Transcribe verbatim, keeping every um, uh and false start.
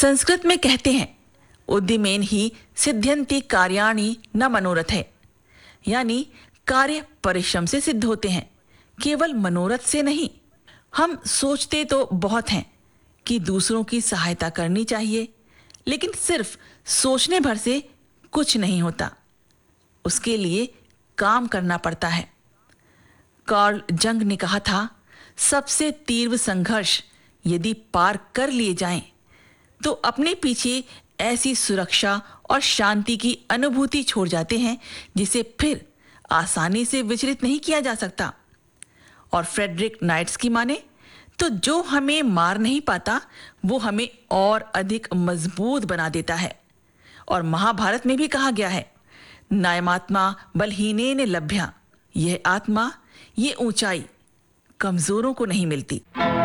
संस्कृत में कहते हैं, उद्यमेन ही सिद्ध्यन्ति कार्याणि न मनोरथ है, यानी कार्य परिश्रम से सिद्ध होते हैं, केवल मनोरथ से नहीं। हम सोचते तो बहुत हैं कि दूसरों की सहायता करनी चाहिए, लेकिन सिर्फ सोचने भर से कुछ नहीं होता, उसके लिए काम करना पड़ता है। कार्ल जंग ने कहा था, सबसे तीव्र संघर्ष यदि पार कर लिए जाएं, तो अपने पीछे ऐसी सुरक्षा और शांति की अनुभूति छोड़ जाते हैं जिसे फिर आसानी से विचलित नहीं किया जा सकता। और फ्रेडरिक नाइट्स की माने तो जो हमें मार नहीं पाता वो हमें और अधिक मजबूत बना देता है। और महाभारत में भी कहा गया है, नायमात्मा बलहीनेन लभ्या, यह आत्मा, ये ऊंचाई कमजोरों को नहीं मिलती।